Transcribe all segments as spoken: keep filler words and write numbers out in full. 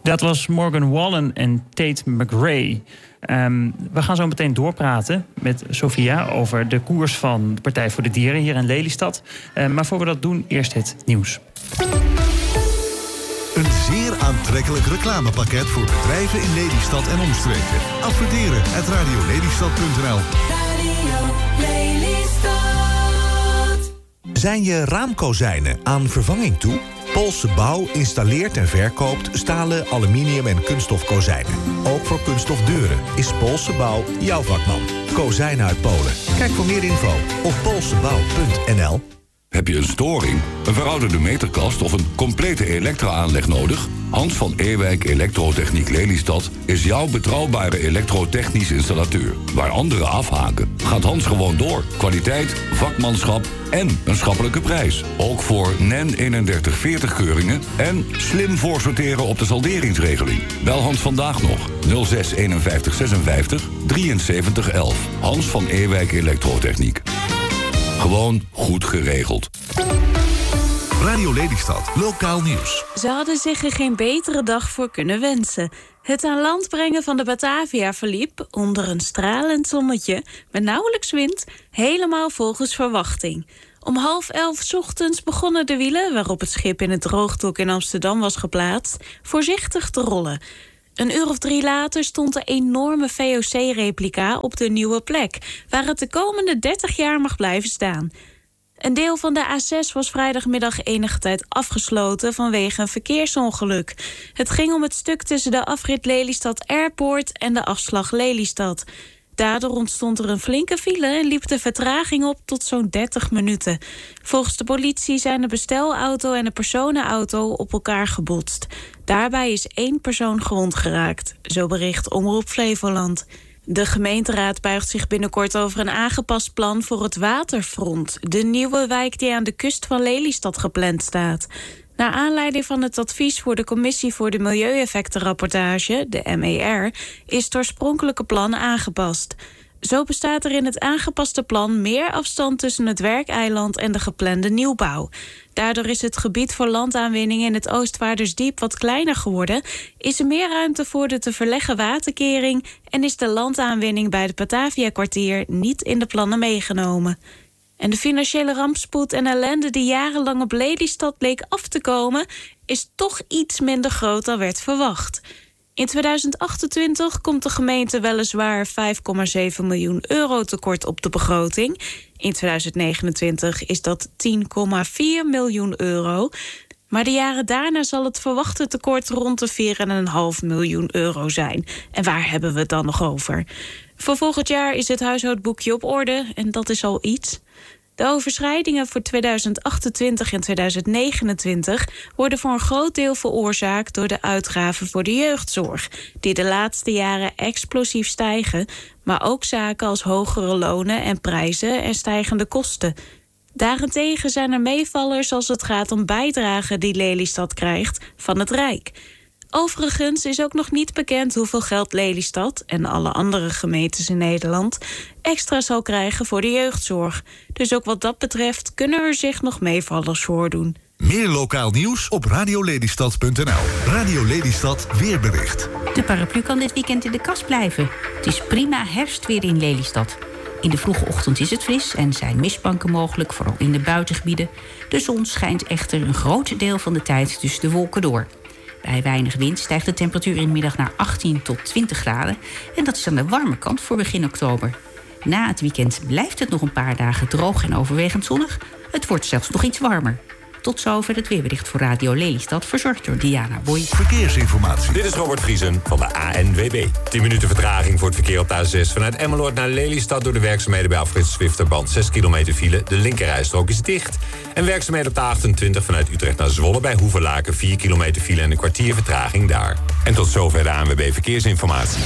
Dat was Morgan Wallen en Tate McRae. Um, we gaan zo meteen doorpraten met Sophia over de koers van de Partij voor de Dieren hier in Lelystad. Uh, maar voor we dat doen, eerst het nieuws. Een zeer aantrekkelijk reclamepakket voor bedrijven in Lelystad en omstreken. Adverteren at radio lelystad punt n l. Radio Lelystad. Zijn je raamkozijnen aan vervanging toe? Poolse Bouw installeert en verkoopt stalen, aluminium en kunststof kozijnen. Ook voor kunststof deuren is Poolse Bouw jouw vakman. Kozijnen uit Polen. Kijk voor meer info op poolsebouw punt n l. Heb je een storing, een verouderde meterkast of een complete elektra-aanleg nodig? Hans van Ewijk Elektrotechniek Lelystad is jouw betrouwbare elektrotechnisch installateur. Waar anderen afhaken, gaat Hans gewoon door. Kwaliteit, vakmanschap en een schappelijke prijs. Ook voor N E N eenendertig veertig keuringen en slim voorsorteren op de salderingsregeling. Bel Hans vandaag nog nul zes eenenvijftig zesenvijftig drieënzeventig elf. Hans van Ewijk Elektrotechniek. Gewoon goed geregeld. Radio Lelystad, lokaal nieuws. Ze hadden zich er geen betere dag voor kunnen wensen. Het aan land brengen van de Batavia verliep onder een stralend zonnetje met nauwelijks wind, helemaal volgens verwachting. Om half elf 's ochtends begonnen de wielen, waarop het schip in het droogdok in Amsterdam was geplaatst, voorzichtig te rollen. Een uur of drie later stond de enorme V O C-replica op de nieuwe plek, waar het de komende dertig jaar mag blijven staan. Een deel van de A zes was vrijdagmiddag enige tijd afgesloten vanwege een verkeersongeluk. Het ging om het stuk tussen de afrit Lelystad Airport en de afslag Lelystad. Daardoor ontstond er een flinke file en liep de vertraging op tot zo'n dertig minuten. Volgens de politie zijn de bestelauto en de personenauto op elkaar gebotst. Daarbij is één persoon gewond geraakt, zo bericht Omroep Flevoland. De gemeenteraad buigt zich binnenkort over een aangepast plan voor het Waterfront, de nieuwe wijk die aan de kust van Lelystad gepland staat. Naar aanleiding van het advies voor de Commissie voor de Milieueffectenrapportage, de M E R, is het oorspronkelijke plan aangepast. Zo bestaat er in het aangepaste plan meer afstand tussen het werkeiland en de geplande nieuwbouw. Daardoor is het gebied voor landaanwinning in het Oostvaardersdiep wat kleiner geworden, is er meer ruimte voor de te verleggen waterkering en is de landaanwinning bij het Batavia-kwartier niet in de plannen meegenomen. En de financiële rampspoed en ellende die jarenlang op Lelystad leek af te komen, is toch iets minder groot dan werd verwacht. In tweeduizend achtentwintig komt de gemeente weliswaar vijf komma zeven miljoen euro tekort op de begroting. In tweeduizend negenentwintig is dat tien komma vier miljoen euro. Maar de jaren daarna zal het verwachte tekort rond de vier komma vijf miljoen euro zijn. En waar hebben we het dan nog over? Voor volgend jaar is het huishoudboekje op orde en dat is al iets. De overschrijdingen voor tweeduizend achtentwintig en tweeduizend negenentwintig worden voor een groot deel veroorzaakt door de uitgaven voor de jeugdzorg, die de laatste jaren explosief stijgen, maar ook zaken als hogere lonen en prijzen en stijgende kosten. Daarentegen zijn er meevallers als het gaat om bijdragen die Lelystad krijgt van het Rijk. Overigens is ook nog niet bekend hoeveel geld Lelystad en alle andere gemeentes in Nederland extra zal krijgen voor de jeugdzorg. Dus ook wat dat betreft kunnen er zich nog meevallers voordoen. Meer lokaal nieuws op radio lelystad punt n l. Radio Lelystad weerbericht. De paraplu kan dit weekend in de kast blijven. Het is prima herfstweer in Lelystad. In de vroege ochtend is het fris en zijn mistbanken mogelijk, vooral in de buitengebieden. De zon schijnt echter een groot deel van de tijd tussen de wolken door. Bij weinig wind stijgt de temperatuur in de middag naar achttien tot twintig graden. En dat is aan de warme kant voor begin oktober. Na het weekend blijft het nog een paar dagen droog en overwegend zonnig. Het wordt zelfs nog iets warmer. Tot zover het weerbericht voor Radio Lelystad, verzorgd door Diana Boy. Verkeersinformatie. Dit is Robert Vriesen van de A N W B. tien minuten vertraging voor het verkeer op de A zes. Vanuit Emmeloord naar Lelystad door de werkzaamheden bij Alfred Zwifterband. zes kilometer file, de linkerrijstrook is dicht. En werkzaamheden op de achtentwintig vanuit Utrecht naar Zwolle bij Hoevelaken. vier kilometer file en een kwartier vertraging daar. En tot zover de A N W B Verkeersinformatie.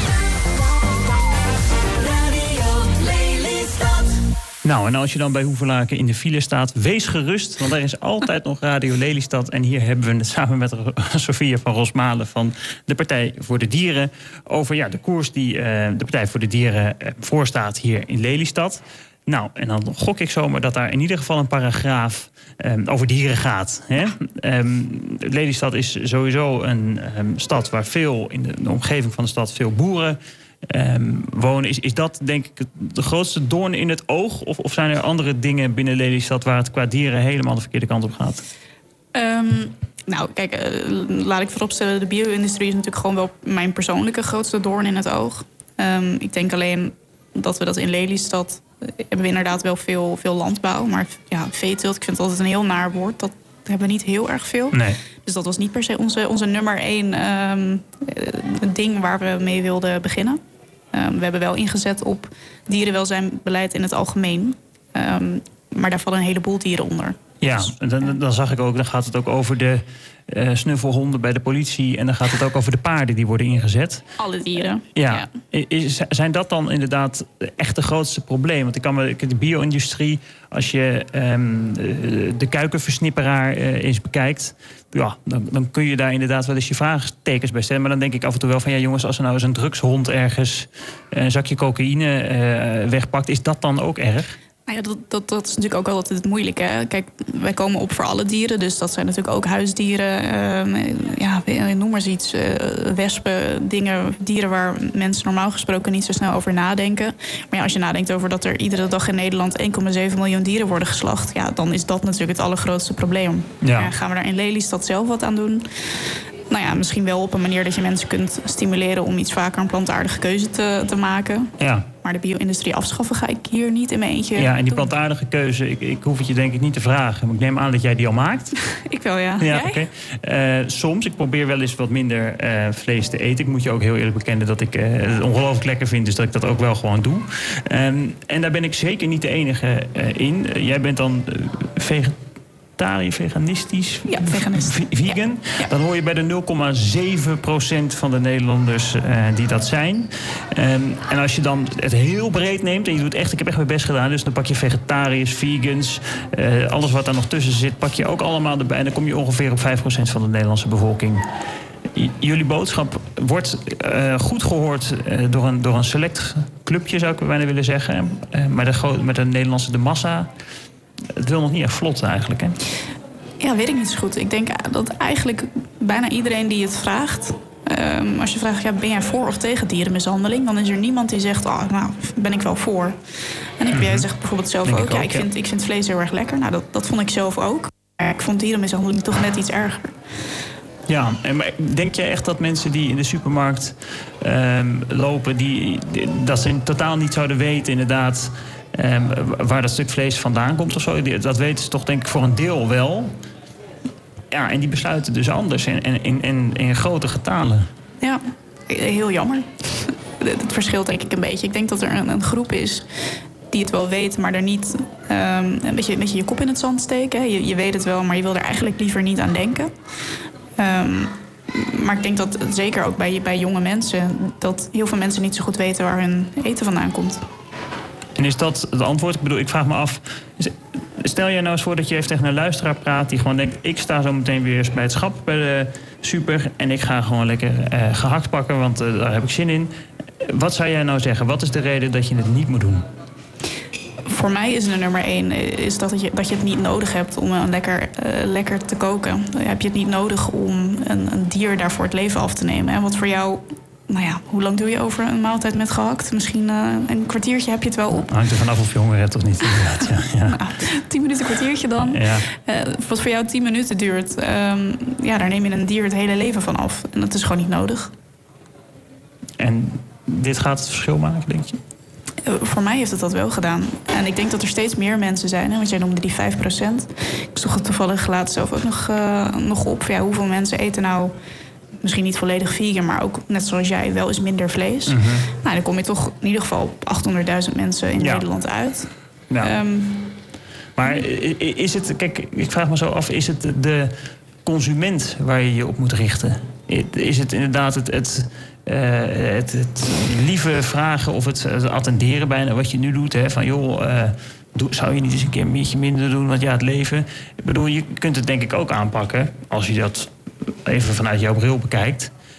Nou, en als je dan bij Hoevelaken in de file staat, wees gerust, want er is altijd nog Radio Lelystad. En hier hebben we het samen met Sophia van Rosmalen van de Partij voor de Dieren over ja, de koers die uh, de Partij voor de Dieren uh, voorstaat hier in Lelystad. Nou, en dan gok ik zomaar dat daar in ieder geval een paragraaf um, over dieren gaat. Hè? Um, Lelystad is sowieso een um, stad waar veel, in de, de omgeving van de stad, veel boeren um, wonen. Is, is dat denk ik de grootste doorn in het oog? Of, of zijn er andere dingen binnen Lelystad waar het qua dieren helemaal de verkeerde kant op gaat? Um, nou, kijk, uh, laat ik vooropstellen, de bio-industrie is natuurlijk gewoon wel mijn persoonlijke grootste doorn in het oog. Um, ik denk alleen dat we dat in Lelystad hebben we inderdaad wel veel, veel landbouw. Maar ja, veeteelt, ik vind het altijd een heel naar woord. Dat hebben we niet heel erg veel. Nee. Dus dat was niet per se onze, onze nummer één um, ding waar we mee wilden beginnen. Um, we hebben wel ingezet op dierenwelzijnbeleid in het algemeen. Um, maar daar vallen een heleboel dieren onder. Ja, dan, dan zag ik ook, dan gaat het ook over de uh, snuffelhonden bij de politie. En dan gaat het ook over de paarden die worden ingezet. Alle dieren. Ja. ja. Is, zijn dat dan inderdaad echt de grootste probleem? Want ik kan me de bio-industrie, als je um, de kuikenversnipperaar uh, eens bekijkt, ja, dan, dan kun je daar inderdaad wel eens je vraagtekens bij stellen. Maar dan denk ik af en toe wel van, ja jongens, als er nou eens een drugshond ergens een zakje cocaïne uh, wegpakt, is dat dan ook erg? Nou ja, dat, dat, dat is natuurlijk ook altijd het moeilijke. Hè? Kijk, wij komen op voor alle dieren. Dus dat zijn natuurlijk ook huisdieren. Uh, ja, noem maar eens iets. Uh, wespen, dingen, dieren waar mensen normaal gesproken niet zo snel over nadenken. Maar ja, als je nadenkt over dat er iedere dag in Nederland één komma zeven miljoen dieren worden geslacht, ja, dan is dat natuurlijk het allergrootste probleem. Ja. Ja, gaan we daar in Lelystad zelf wat aan doen? Nou ja, misschien wel op een manier dat je mensen kunt stimuleren om iets vaker een plantaardige keuze te, te maken. Ja. Maar de bio-industrie afschaffen ga ik hier niet in mijn eentje. Ja, en die plantaardige keuze, ik, ik hoef het je denk ik niet te vragen. Maar ik neem aan dat jij die al maakt. Ik wel, ja. Ja, oké. Okay. Uh, soms, ik probeer wel eens wat minder uh, vlees te eten. Ik moet je ook heel eerlijk bekennen dat ik uh, het ongelooflijk lekker vind. Dus dat ik dat ook wel gewoon doe. Um, en daar ben ik zeker niet de enige uh, in. Uh, jij bent dan uh, vegetariër. Veganistisch, ja, veganistisch. vegan. Ja. Ja. Dan hoor je bij de nul komma zeven procent van de Nederlanders uh, die dat zijn. Um, en als je dan het heel breed neemt en je doet echt, ik heb echt mijn best gedaan, dus dan pak je vegetariërs, vegans, uh, alles wat daar nog tussen zit, pak je ook allemaal erbij en dan kom je ongeveer op vijf procent van de Nederlandse bevolking. J- jullie boodschap wordt uh, goed gehoord uh, door, een, door een select clubje, zou ik bijna willen zeggen. Uh, maar de, gro- met de Nederlandse de massa, het wil nog niet echt vlot eigenlijk, hè? Ja, weet ik niet zo goed. Ik denk dat eigenlijk bijna iedereen die het vraagt, Um, als je vraagt, ja, ben jij voor of tegen dierenmishandeling? Dan is er niemand die zegt, oh, nou, ben ik wel voor. En ik, mm-hmm. jij zegt bijvoorbeeld zelf ook, ook, ja, ik vind, ik vind vlees heel erg lekker. Nou, dat, dat vond ik zelf ook. Maar ik vond dierenmishandeling toch net iets erger. Ja, en denk jij echt dat mensen die in de supermarkt um, lopen, die, die, dat ze totaal niet zouden weten, inderdaad, Um, waar dat stuk vlees vandaan komt of zo? Dat weten ze toch denk ik voor een deel wel. Ja, en die besluiten dus anders en in, in, in, in grote getalen. Ja, heel jammer. Het verschilt denk ik een beetje. Ik denk dat er een, een groep is die het wel weet, maar er niet um, een, beetje, een beetje je kop in het zand steken. Je, je weet het wel, maar je wil er eigenlijk liever niet aan denken. Um, maar ik denk dat zeker ook bij, bij jonge mensen, dat heel veel mensen niet zo goed weten waar hun eten vandaan komt. En is dat het antwoord? Ik bedoel, ik vraag me af, stel jij nou eens voor dat je even tegen een luisteraar praat die gewoon denkt, ik sta zo meteen weer eens bij het schap bij de super en ik ga gewoon lekker uh, gehakt pakken, want uh, daar heb ik zin in. Wat zou jij nou zeggen? Wat is de reden dat je het niet moet doen? Voor mij is de nummer één is dat, je, dat je het niet nodig hebt om een lekker, uh, lekker te koken. Dan heb je het niet nodig om een, een dier daarvoor het leven af te nemen. En wat voor jou, nou ja, hoe lang doe je over een maaltijd met gehakt? Misschien uh, een kwartiertje heb je het wel op. Hangt er vanaf of je honger hebt of niet, inderdaad. Ja, ja. Nou, tien minuten, kwartiertje dan. Ja. Uh, wat voor jou tien minuten duurt, um, ja, daar neem je een dier het hele leven van af. En dat is gewoon niet nodig. En dit gaat het verschil maken, denk je? Uh, voor mij heeft het dat wel gedaan. En ik denk dat er steeds meer mensen zijn. Hè, want jij noemde die vijf procent. Ik zocht het toevallig laatst zelf ook nog, uh, nog op. Ja, hoeveel mensen eten nou, misschien niet volledig vegan, maar ook net zoals jij, wel eens minder vlees. Mm-hmm. Nou, dan kom je toch in ieder geval op achthonderdduizend mensen in ja. Nederland uit. Ja. Um, maar is het, kijk, ik vraag me zo af, is het de consument waar je je op moet richten? Is het inderdaad het, het, uh, het, het lieve vragen of het, het attenderen bijna wat je nu doet? Hè? Van joh, uh, doe, zou je niet eens een keer een beetje minder doen? Want ja, het leven. Ik bedoel, je kunt het denk ik ook aanpakken als je dat even vanuit jouw bril bekijkt.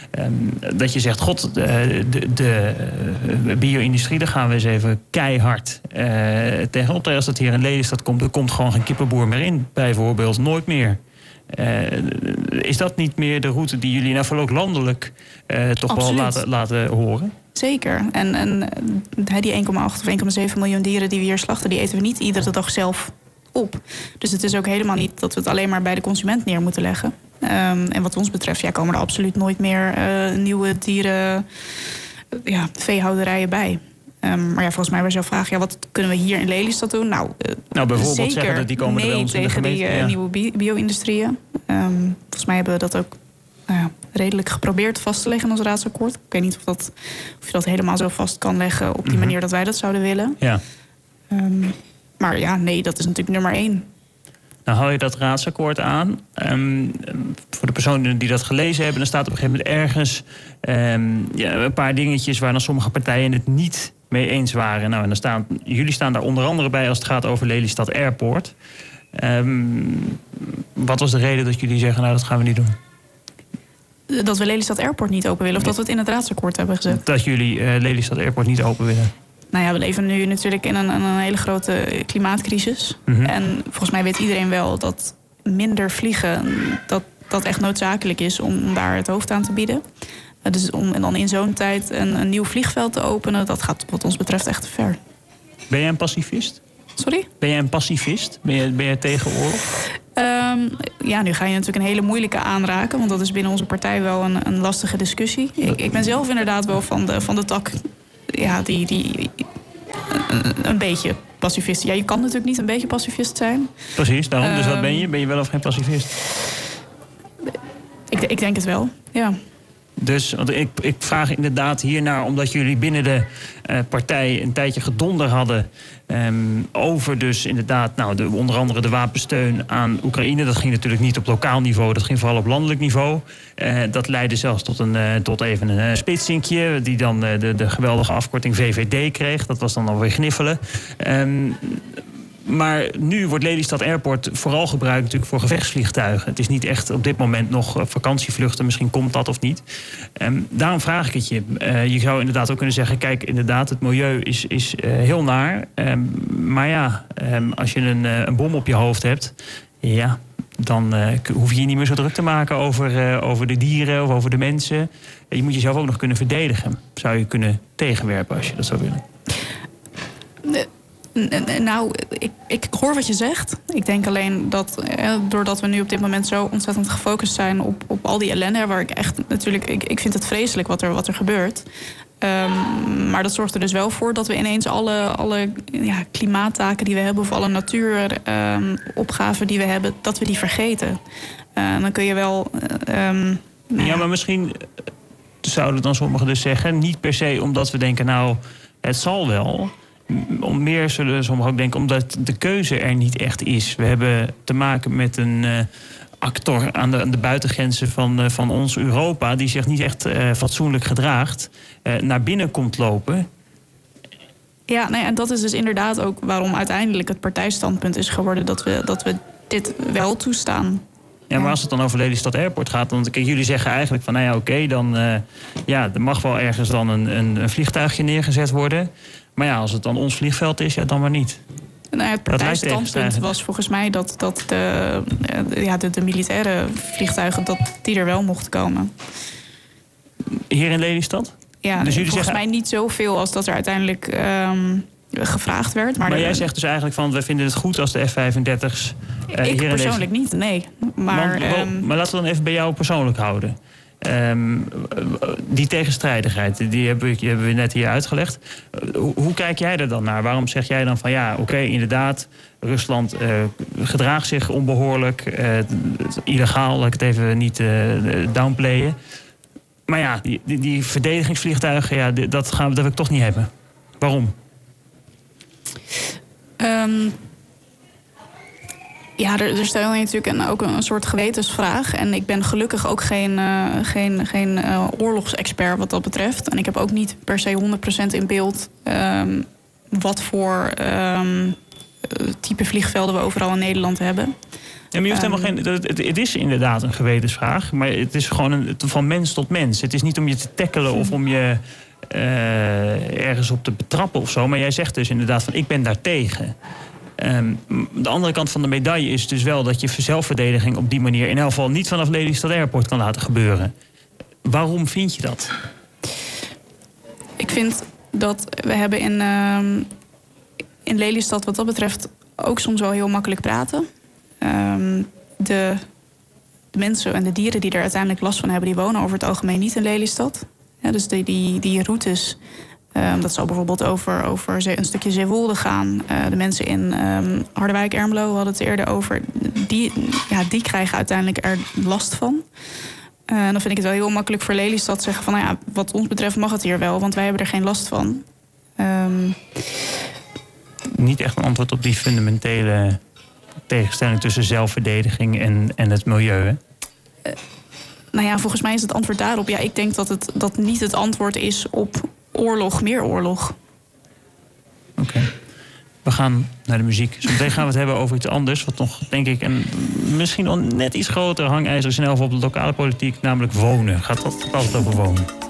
Um, dat je zegt, god, de, de, de bio-industrie, daar gaan we eens even keihard uh, tegen optreden. Als dat hier in Lelystad komt, er komt gewoon geen kippenboer meer in, bijvoorbeeld. Nooit meer. Uh, is dat niet meer de route die jullie nou vooral ook landelijk uh, toch Absoluut. wel laten, laten horen? Zeker. En, en die één komma acht of één komma zeven miljoen dieren die we hier slachten, die eten we niet iedere dag zelf op. Dus het is ook helemaal niet dat we het alleen maar bij de consument neer moeten leggen. Um, en wat ons betreft ja, komen er absoluut nooit meer uh, nieuwe dieren, uh, ja, veehouderijen bij. Um, maar ja, volgens mij was jouw vraag, ja, wat kunnen we hier in Lelystad doen? Nou, uh, nou bijvoorbeeld zeker zeggen dat die komen nee er bij ons in de tegen gemeente, die uh, ja. nieuwe bi- bio-industrieën. Um, volgens mij hebben we dat ook nou ja, redelijk geprobeerd vast te leggen in ons raadsakkoord. Ik weet niet of, dat, of je dat helemaal zo vast kan leggen op die mm-hmm. manier dat wij dat zouden willen. Ja. Um, maar ja, nee, dat is natuurlijk nummer één. Dan hou je dat raadsakkoord aan. Um, voor de personen die dat gelezen hebben, dan staat op een gegeven moment ergens um, ja, een paar dingetjes waar dan sommige partijen het niet mee eens waren. Nou, en dan staan, jullie staan daar onder andere bij als het gaat over Lelystad Airport. Um, wat was de reden dat jullie zeggen, nou, dat gaan we niet doen? Dat we Lelystad Airport niet open willen, of dat we het in het raadsakkoord hebben gezet? Dat jullie uh, Lelystad Airport niet open willen. Nou ja, we leven nu natuurlijk in een, een hele grote klimaatcrisis. Mm-hmm. En volgens mij weet iedereen wel dat minder vliegen, dat dat echt noodzakelijk is om daar het hoofd aan te bieden. Uh, dus om en dan in zo'n tijd een, een nieuw vliegveld te openen, dat gaat wat ons betreft echt te ver. Ben jij een pacifist? Sorry? Ben jij een pacifist? Ben je, ben je tegen oorlog? Um, ja, nu ga je natuurlijk een hele moeilijke aanraken, want dat is binnen onze partij wel een, een lastige discussie. Ik, ik ben zelf inderdaad wel van de, van de tak, ja, die, die een, een beetje pacifist. Ja, je kan natuurlijk niet een beetje pacifist zijn. Precies, daarom. Um, dus wat ben je? Ben je wel of geen pacifist? Ik, ik denk het wel, ja. Dus want ik, ik vraag inderdaad hiernaar omdat jullie binnen de uh, partij een tijdje gedonder hadden um, over dus inderdaad, nou, de, onder andere de wapensteun aan Oekraïne. Dat ging natuurlijk niet op lokaal niveau, dat ging vooral op landelijk niveau. Uh, dat leidde zelfs tot, een, uh, tot even een uh, splitsinkje, die dan uh, de, de geweldige afkorting V V D kreeg. Dat was dan alweer gniffelen. Um, Maar nu wordt Lelystad Airport vooral gebruikt natuurlijk voor gevechtsvliegtuigen. Het is niet echt op dit moment nog vakantievluchten. Misschien komt dat of niet. Um, daarom vraag ik het je. Uh, je zou inderdaad ook kunnen zeggen, kijk, inderdaad, het milieu is, is uh, heel naar. Um, maar ja, um, als je een, uh, een bom op je hoofd hebt, ja, dan uh, hoef je je niet meer zo druk te maken over, uh, over de dieren of over de mensen. Je moet jezelf ook nog kunnen verdedigen. Zou je kunnen tegenwerpen als je dat zou willen? Nee. Nou, ik, ik hoor wat je zegt. Ik denk alleen dat eh, doordat we nu op dit moment zo ontzettend gefocust zijn op, op al die ellende, waar ik echt natuurlijk, ik, ik vind het vreselijk wat er, wat er gebeurt. Um, maar dat zorgt er dus wel voor dat we ineens alle, alle ja, klimaattaken die we hebben, of alle natuuropgaven um, die we hebben, dat we die vergeten. Uh, dan kun je wel. Uh, um, nou ja, maar misschien zouden dan sommigen dus zeggen, niet per se omdat we denken, nou, het zal wel. Om meer zullen sommigen ook denken, omdat de keuze er niet echt is. We hebben te maken met een uh, actor aan de, aan de buitengrenzen van, uh, van ons Europa, die zich niet echt uh, fatsoenlijk gedraagt, uh, naar binnen komt lopen. Ja, nee, en dat is dus inderdaad ook waarom uiteindelijk het partijstandpunt is geworden dat we, dat we dit wel toestaan. Ja, maar als het dan over Lelystad Airport gaat, dan kijk, jullie zeggen eigenlijk van, nou ja, oké, okay, dan uh, ja, er mag wel ergens dan een, een, een vliegtuigje neergezet worden. Maar ja, als het dan ons vliegveld is, ja, dan maar niet. Nou, het partijstandpunt was volgens mij dat, dat de, ja, de, de militaire vliegtuigen, dat die er wel mochten komen. Hier in Lelystad? Ja, dus volgens zeggen, mij niet zoveel als dat er uiteindelijk um, gevraagd werd. Maar, maar de, jij zegt dus eigenlijk van, we vinden het goed als de F vijfendertig's... Uh, ik hier persoonlijk niet, nee. Maar, Want, um, maar laten we dan even bij jou persoonlijk houden. Um, die tegenstrijdigheid, die hebben, die hebben we net hier uitgelegd. Uh, hoe, hoe kijk jij er dan naar? Waarom zeg jij dan van ja, oké, okay, inderdaad, Rusland uh, gedraagt zich onbehoorlijk, uh, illegaal, laat ik het even niet uh, downplayen. Maar ja, die, die, die verdedigingsvliegtuigen, ja, dat, gaan we, dat wil ik toch niet hebben. Waarom? Um... Ja, er, er stel je natuurlijk een, ook een soort gewetensvraag. En ik ben gelukkig ook geen, uh, geen, geen uh, oorlogsexpert wat dat betreft. En ik heb ook niet per se honderd procent in beeld um, wat voor um, type vliegvelden we overal in Nederland hebben. Ja, maar je hoeft Um, helemaal geen, het, het is inderdaad een gewetensvraag, maar het is gewoon een, van mens tot mens. Het is niet om je te tackelen of om je uh, ergens op te betrappen of zo. Maar jij zegt dus inderdaad van ik ben daar tegen. Um, de andere kant van de medaille is dus wel dat je zelfverdediging op die manier in elk geval niet vanaf Lelystad Airport kan laten gebeuren. Waarom vind je dat? Ik vind dat we hebben in, uh, in Lelystad wat dat betreft ook soms wel heel makkelijk praten. Um, de, de mensen en de dieren die er uiteindelijk last van hebben, die wonen over het algemeen niet in Lelystad. Ja, dus die, die, die routes, um, dat zal bijvoorbeeld over, over een stukje Zeewolde gaan. Uh, de mensen in um, Harderwijk, Ermelo, we hadden het eerder over. Die, ja, die krijgen uiteindelijk er last van. Uh, dan vind ik het wel heel makkelijk voor Lelystad zeggen van, nou ja, wat ons betreft mag het hier wel, want wij hebben er geen last van. Um, Niet echt een antwoord op die fundamentele tegenstelling tussen zelfverdediging en, en het milieu, hè? Uh, nou ja, volgens mij is het antwoord daarop, ja, ik denk dat het dat niet het antwoord is op oorlog, meer oorlog. Oké. Okay. We gaan naar de muziek. Zometeen gaan we het hebben over iets anders, wat nog, denk ik, een misschien net iets groter hangijzer is in elk geval op de lokale politiek, namelijk wonen. Gaat dat altijd over wonen?